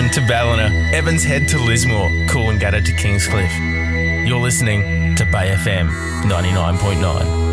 Darwin to Ballina, Evans Head to Lismore, Coolangatta to Kingscliff. You're listening to Bay FM 99.9.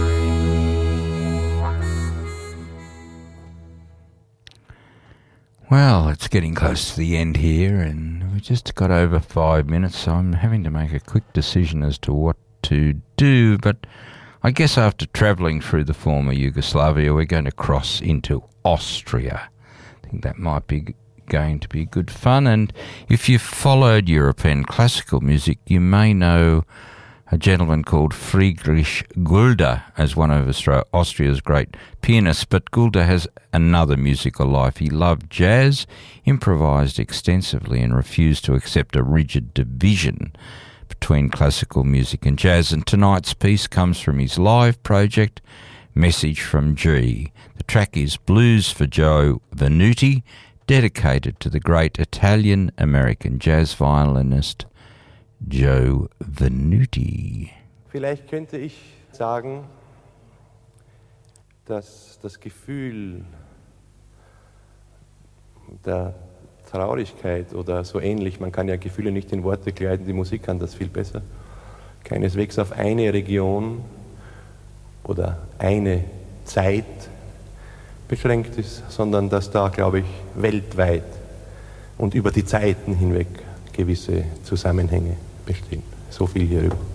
Well, it's getting close to the end here, and we've just got over 5 minutes, so I'm having to make a quick decision as to what to do. But I guess after travelling through the former Yugoslavia, we're going to cross into Austria. I think that might be going to be good fun. And if you've followed European classical music, you may know a gentleman called Friedrich Gulda as one of Austria's great pianists, but Gulda has another musical life. He loved jazz, improvised extensively, and refused to accept a rigid division between classical music and jazz. And tonight's piece comes from his live project, Message from G. The track is Blues for Joe Venuti, dedicated to the great Italian-American jazz violinist Joe Venuti. Vielleicht könnte ich sagen, dass das Gefühl der Traurigkeit oder so ähnlich, man kann ja Gefühle nicht in Worte kleiden, die Musik kann das viel besser, keineswegs auf eine Region oder eine Zeit beschränkt ist, sondern dass da, glaube ich, weltweit und über die Zeiten hinweg gewisse Zusammenhänge bestehen. So viel hierüber.